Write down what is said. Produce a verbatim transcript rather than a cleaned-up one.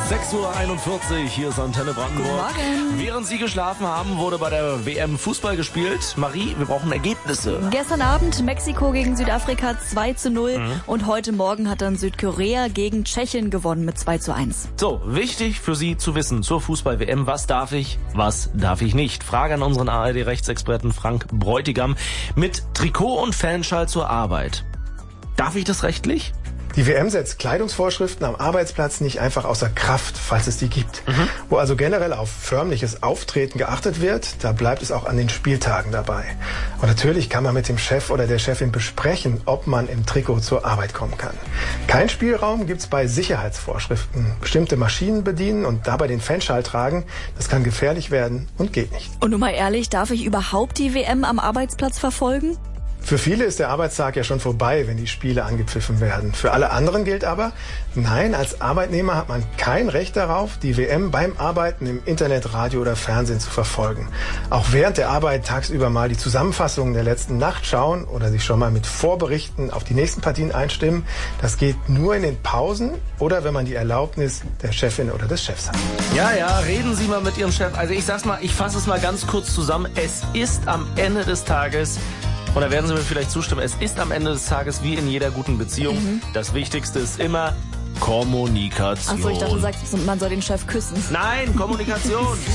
sechs Uhr einundvierzig, hier ist Antenne Brandenburg. Guten Morgen. Während Sie geschlafen haben, wurde bei der W M Fußball gespielt. Marie, wir brauchen Ergebnisse. Gestern Abend Mexiko gegen Südafrika zwei zu null mhm. und heute Morgen hat dann Südkorea gegen Tschechien gewonnen mit zwei zu eins. So, wichtig für Sie zu wissen zur Fußball-W M, was darf ich, was darf ich nicht. Frage an unseren A R D-Rechtsexperten Frank Bräutigam mit Trikot und Fanschal zur Arbeit. Darf ich das rechtlich? Die W M setzt Kleidungsvorschriften am Arbeitsplatz nicht einfach außer Kraft, falls es die gibt. Mhm. Wo also generell auf förmliches Auftreten geachtet wird, da bleibt es auch an den Spieltagen dabei. Und natürlich kann man mit dem Chef oder der Chefin besprechen, ob man im Trikot zur Arbeit kommen kann. Kein Spielraum gibt's bei Sicherheitsvorschriften. Bestimmte Maschinen bedienen und dabei den Fanschal tragen, das kann gefährlich werden und geht nicht. Und nun mal ehrlich, darf ich überhaupt die W M am Arbeitsplatz verfolgen? Für viele ist der Arbeitstag ja schon vorbei, wenn die Spiele angepfiffen werden. Für alle anderen gilt aber, nein, als Arbeitnehmer hat man kein Recht darauf, die W M beim Arbeiten im Internet, Radio oder Fernsehen zu verfolgen. Auch während der Arbeit tagsüber mal die Zusammenfassungen der letzten Nacht schauen oder sich schon mal mit Vorberichten auf die nächsten Partien einstimmen, das geht nur in den Pausen oder wenn man die Erlaubnis der Chefin oder des Chefs hat. Ja, ja, reden Sie mal mit Ihrem Chef. Also ich sag's mal, ich fasse es mal ganz kurz zusammen. Es ist am Ende des Tages... Und da werden Sie mir vielleicht zustimmen, es ist am Ende des Tages wie in jeder guten Beziehung. Mhm. Das Wichtigste ist immer Kommunikation. Achso, ich dachte, du sagst, man soll den Chef küssen. Nein, Kommunikation.